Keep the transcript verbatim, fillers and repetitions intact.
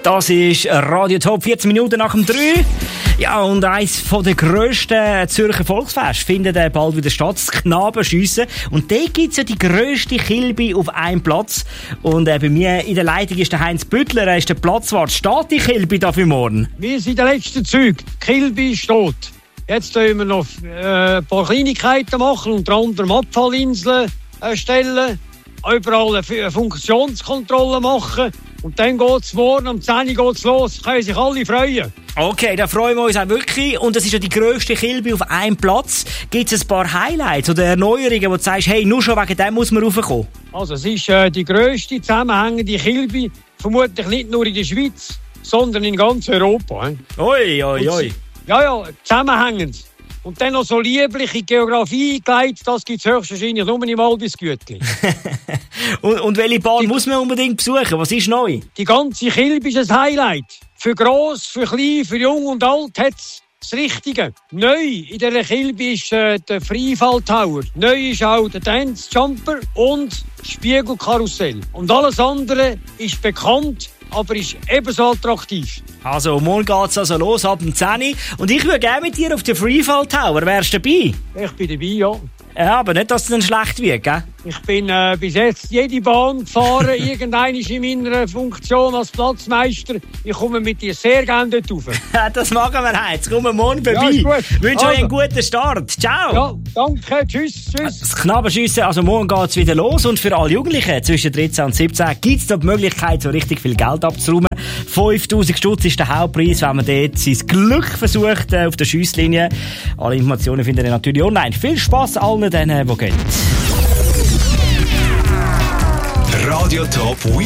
Das ist Radio Top, vierzehn Minuten nach dem drei. Ja, und eins der grössten Zürcher Volksfeste findet bald wieder statt, das Knabenschiessen. Und dort gibt es ja die grösste Kilbe auf einem Platz. Und äh, bei mir in der Leitung ist der Heinz Büttler, er ist der Platzwart. Steht die Kilbe da für morgen? Wir sind der letzte Zug. Die Kilbe steht. Jetzt können wir noch äh, ein paar Kleinigkeiten machen, unter anderem Abfallinseln erstellen, überall eine Funktionskontrolle machen. Und dann geht es morgen, um zehn Uhr geht's los. Können sich alle freuen. Okay, da freuen wir uns auch wirklich. Und das ist ja die grösste Kilbe auf einem Platz. Gibt es ein paar Highlights oder Erneuerungen, wo du sagst, hey, nur schon wegen dem muss man raufkommen? Also es ist äh, die grösste zusammenhängende Kilbe, vermutlich nicht nur in der Schweiz, sondern in ganz Europa. He? Ui, ui, ui. Ja, ja, zusammenhängend. Und dann noch so liebliche Geografie eingelegt, das gibt es höchstwahrscheinlich nur im Albisgütli. und, und welche Bahn muss man unbedingt besuchen? Was ist neu? Die ganze Kilbe ist ein Highlight. Für gross, für klein, für jung und alt hat es das Richtige. Neu in dieser Kilbe ist äh, der Freefall Tower. Neu ist auch der Dance Jumper und das Spiegelkarussell. Und alles andere ist bekannt, aber ist ebenso attraktiv. Also, morgen geht es also los ab dem zehn Uhr. Und ich würde gerne mit dir auf den Freefall Tower. Wärst du dabei? Ich bin dabei, ja. Ja, aber nicht, dass es dann schlecht wird, gell? Ich bin äh, bis jetzt jede Bahn gefahren, irgendeine in meiner Funktion als Platzmeister. Ich komme mit dir sehr gerne dort rauf. Das machen wir heute. Kommen wir morgen vorbei. Ja, ist gut. Ich wünsche Also. euch einen guten Start. Ciao. Ja, danke. Tschüss. Tschüss. Das Knabenschiessen, also morgen geht es wieder los. Und für alle Jugendlichen zwischen dreizehn und siebzehn gibt es da die Möglichkeit, so richtig viel Geld abzuräumen. fünftausend Stutz ist der Hauptpreis, wenn man dort sein Glück versucht äh, auf der Schiesslinie. Alle Informationen findet ihr natürlich online. Viel Spass allen denen, die gehen. Radio Top